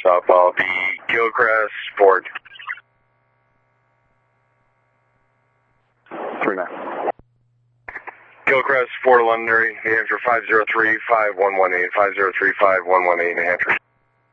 I'll be Gilchrist, Ford. 39. Gilchrist, Fort Londonderry, New Hampshire 503-5118, 503-5118, New Hampshire.